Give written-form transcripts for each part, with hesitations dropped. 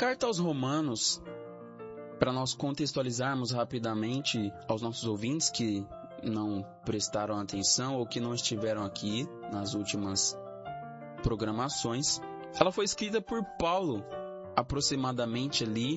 carta aos Romanos, para nós contextualizarmos rapidamente aos nossos ouvintes que não prestaram atenção ou que não estiveram aqui nas últimas programações, ela foi escrita por Paulo, aproximadamente ali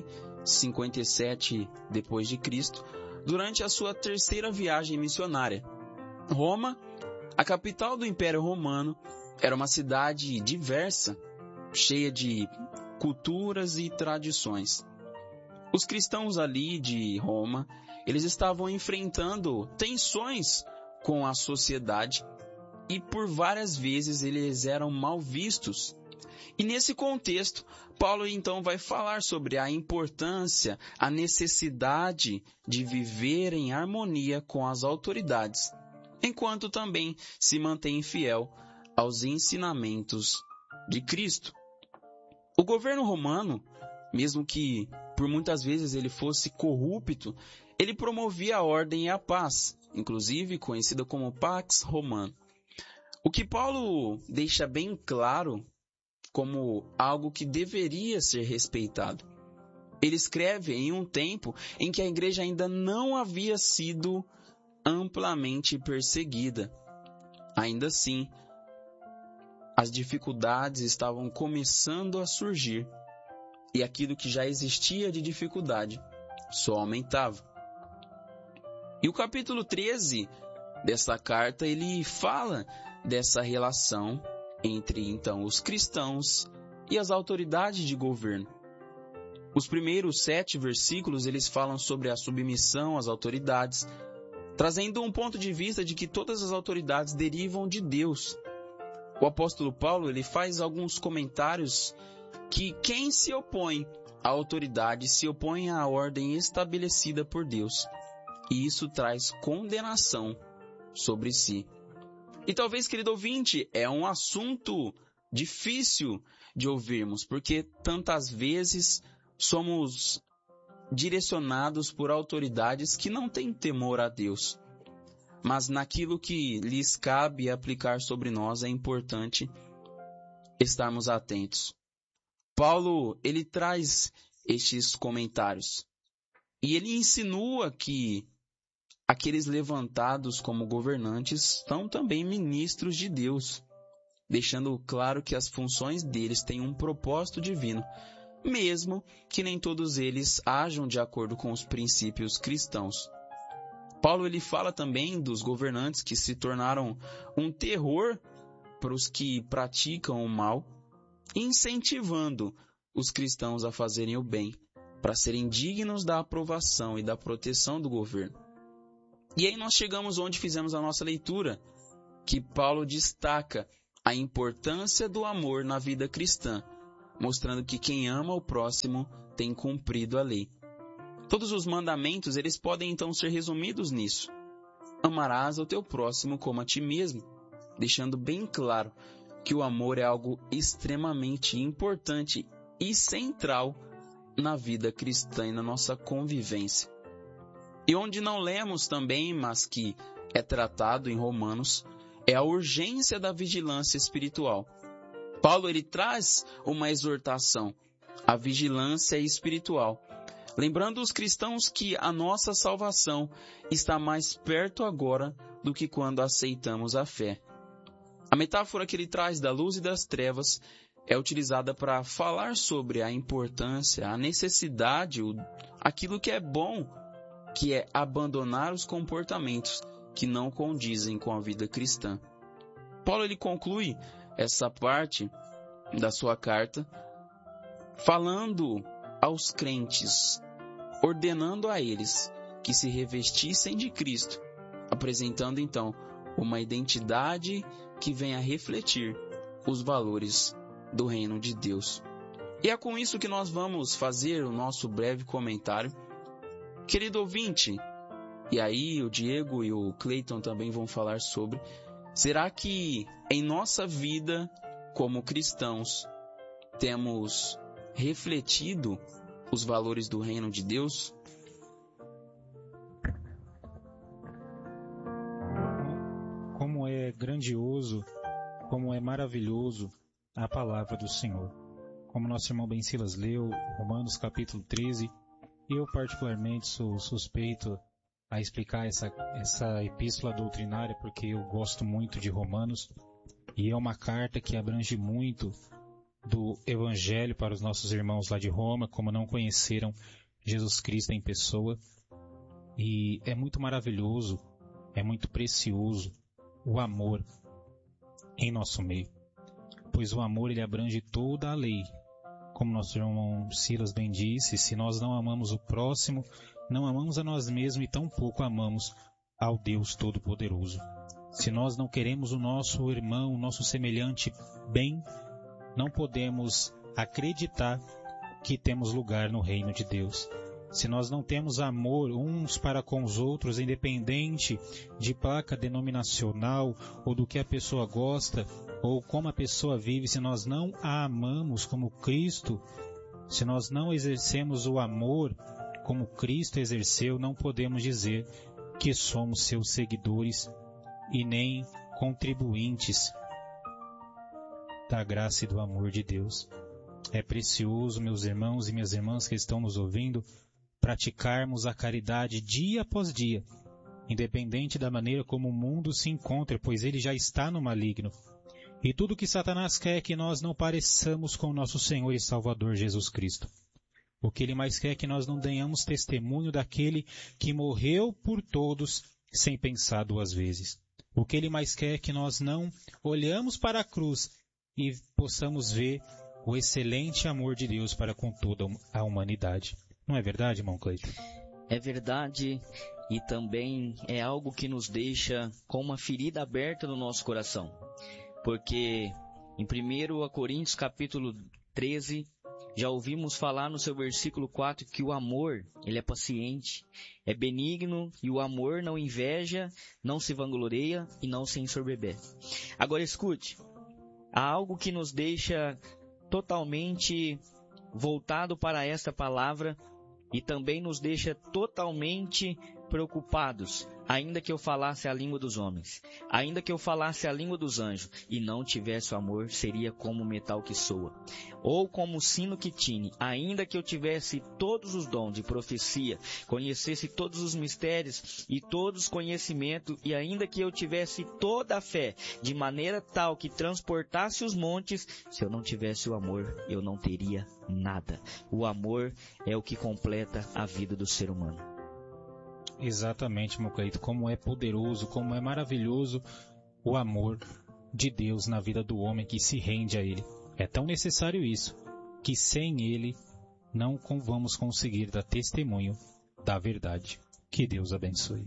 57 depois de Cristo, durante a sua terceira viagem missionária. Roma, a capital do Império Romano, era uma cidade diversa, cheia de culturas e tradições. Os cristãos ali de Roma, eles estavam enfrentando tensões com a sociedade e por várias vezes eles eram mal vistos. E nesse contexto, Paulo então vai falar sobre a importância, a necessidade de viver em harmonia com as autoridades, enquanto também se mantém fiel aos ensinamentos de Cristo. O governo romano, mesmo que por muitas vezes ele fosse corrupto, ele promovia a ordem e a paz, inclusive conhecida como Pax Romana. O que Paulo deixa bem claro como algo que deveria ser respeitado. Ele escreve em um tempo em que a igreja ainda não havia sido amplamente perseguida. Ainda assim, as dificuldades estavam começando a surgir e aquilo que já existia de dificuldade só aumentava. E o capítulo 13 dessa carta, ele fala dessa relação entre, então, os cristãos e as autoridades de governo. Os primeiros 7 versículos, eles falam sobre a submissão às autoridades, trazendo um ponto de vista de que todas as autoridades derivam de Deus. O apóstolo Paulo, ele faz alguns comentários que quem se opõe à autoridade se opõe à ordem estabelecida por Deus. E isso traz condenação sobre si. E talvez, querido ouvinte, é um assunto difícil de ouvirmos, porque tantas vezes somos direcionados por autoridades que não têm temor a Deus. Mas naquilo que lhes cabe aplicar sobre nós é importante estarmos atentos. Paulo, ele traz estes comentários e ele insinua que aqueles levantados como governantes são também ministros de Deus, deixando claro que as funções deles têm um propósito divino, mesmo que nem todos eles ajam de acordo com os princípios cristãos. Paulo ele fala também dos governantes que se tornaram um terror para os que praticam o mal, incentivando os cristãos a fazerem o bem, para serem dignos da aprovação e da proteção do governo. E aí nós chegamos onde fizemos a nossa leitura, que Paulo destaca a importância do amor na vida cristã, mostrando que quem ama o próximo tem cumprido a lei. Todos os mandamentos, eles podem então ser resumidos nisso. Amarás ao teu próximo como a ti mesmo, deixando bem claro que o amor é algo extremamente importante e central na vida cristã e na nossa convivência. E onde não lemos também, mas que é tratado em Romanos, é a urgência da vigilância espiritual. Paulo ele traz uma exortação à vigilância espiritual, lembrando os cristãos que a nossa salvação está mais perto agora do que quando aceitamos a fé. A metáfora que ele traz da luz e das trevas é utilizada para falar sobre a importância, a necessidade, aquilo que é bom, que é abandonar os comportamentos que não condizem com a vida cristã. Paulo ele conclui essa parte da sua carta falando aos crentes, ordenando a eles que se revestissem de Cristo, apresentando então uma identidade que venha refletir os valores do reino de Deus. E é com isso que nós vamos fazer o nosso breve comentário. Querido ouvinte, e aí o Diego e o Cleiton também vão falar sobre, será que em nossa vida como cristãos temos refletido os valores do reino de Deus? Como é grandioso, como é maravilhoso a palavra do Senhor. como nosso irmão Ben Silas leu, Romanos capítulo 13, e eu particularmente sou suspeito a explicar essa epístola doutrinária, porque eu gosto muito de Romanos, e é uma carta que abrange muito do Evangelho para os nossos irmãos lá de Roma, como não conheceram Jesus Cristo em pessoa. E é muito maravilhoso, é muito precioso o amor em nosso meio, pois o amor ele abrange toda a lei. Como nosso irmão Silas bem disse, se nós não amamos o próximo, não amamos a nós mesmos e tampouco amamos ao Deus Todo-Poderoso. Se nós não queremos o nosso irmão, o nosso semelhante bem, não podemos acreditar que temos lugar no reino de Deus. Se nós não temos amor uns para com os outros, independente de placa denominacional ou do que a pessoa gosta ou como a pessoa vive, se nós não a amamos como Cristo, se nós não exercemos o amor como Cristo exerceu, não podemos dizer que somos seus seguidores e nem contribuintes da graça e do amor de Deus. É precioso, meus irmãos e minhas irmãs que estão nos ouvindo, praticarmos a caridade dia após dia, independente da maneira como o mundo se encontra, pois ele já está no maligno. E tudo que Satanás quer é que nós não pareçamos com nosso Senhor e Salvador Jesus Cristo. O que ele mais quer é que nós não tenhamos testemunho daquele que morreu por todos sem pensar duas vezes. O que ele mais quer é que nós não olhamos para a cruz e possamos ver o excelente amor de Deus para com toda a humanidade. Não é verdade, irmão Cleiton? É verdade, e também é algo que nos deixa com uma ferida aberta no nosso coração. Porque em 1 Coríntios capítulo 13, já ouvimos falar no seu versículo 4 que o amor, ele é paciente, é benigno, e o amor não inveja, não se vangloria e não se ensoberbece. Agora escute, há algo que nos deixa totalmente voltado para esta palavra e também nos deixa totalmente preocupados. Ainda que eu falasse a língua dos homens, ainda que eu falasse a língua dos anjos e não tivesse o amor, seria como o metal que soa, ou como o sino que tine. Ainda que eu tivesse todos os dons de profecia, conhecesse todos os mistérios e todos os conhecimentos, e ainda que eu tivesse toda a fé, de maneira tal que transportasse os montes, se eu não tivesse o amor, eu não teria nada. O amor é o que completa a vida do ser humano. Exatamente, meu querido, como é poderoso, como é maravilhoso o amor de Deus na vida do homem que se rende a Ele. É tão necessário isso, que sem Ele não vamos conseguir dar testemunho da verdade. Que Deus abençoe.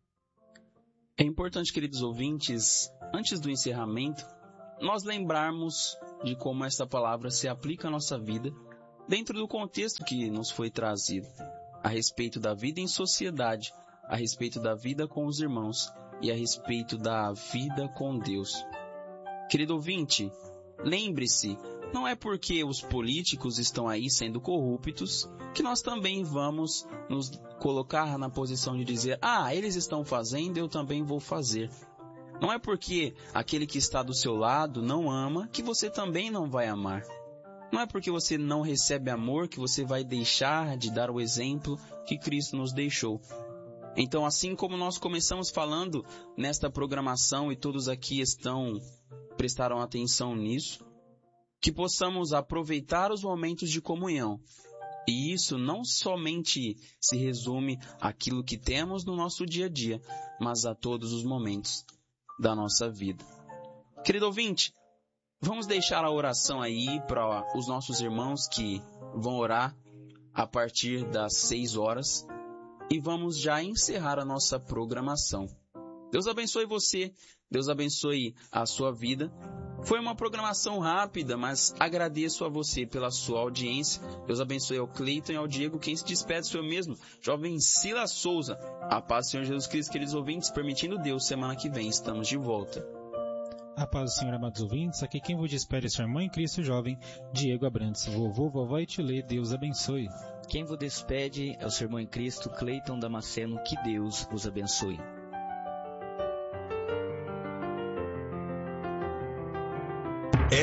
É importante, queridos ouvintes, antes do encerramento, nós lembrarmos de como esta palavra se aplica à nossa vida dentro do contexto que nos foi trazido, a respeito da vida em sociedade, a respeito da vida com os irmãos e a respeito da vida com Deus. Querido ouvinte, lembre-se, não é porque os políticos estão aí sendo corruptos que nós também vamos nos colocar na posição de dizer: eles estão fazendo, eu também vou fazer. Não é porque aquele que está do seu lado não ama que você também não vai amar. Não é porque você não recebe amor que você vai deixar de dar o exemplo que Cristo nos deixou. Então, assim como nós começamos falando nesta programação e todos aqui prestaram atenção nisso, que possamos aproveitar os momentos de comunhão. E isso não somente se resume àquilo que temos no nosso dia a dia, mas a todos os momentos da nossa vida. Querido ouvinte, vamos deixar a oração aí para os nossos irmãos que vão orar a partir das 6 horas. E vamos já encerrar a nossa programação. Deus abençoe você, Deus abençoe a sua vida. Foi uma programação rápida, mas agradeço a você pela sua audiência. Deus abençoe ao Cleiton e ao Diego. Quem se despede sou eu mesmo, jovem Silas Souza. A paz do Senhor Jesus Cristo, queridos ouvintes, permitindo Deus, semana que vem estamos de volta. A paz do Senhor, amados ouvintes. Aqui quem vos despede é sua irmã em Cristo, jovem Diego Abrantes. Vovô, vovó e Tilê, Deus abençoe. Quem vos despede é o seu irmão em Cristo, Cleiton Damasceno. Que Deus vos abençoe.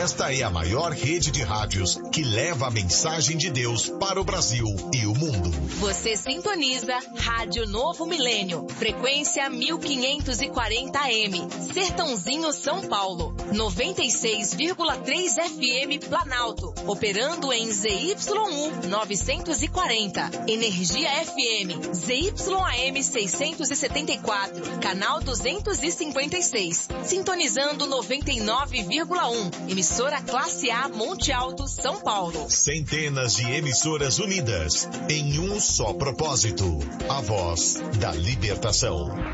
Esta é a maior rede de rádios que leva a mensagem de Deus para o Brasil e o mundo. Você sintoniza Rádio Novo Milênio, frequência 1540M, Sertãozinho, São Paulo, 96,3 FM Planalto, operando em ZYU 940, Energia FM, ZYAM 674, canal 256, sintonizando 99,1, emissora Classe A Monte Alto, São Paulo. Centenas de emissoras unidas em um só propósito, a voz da libertação.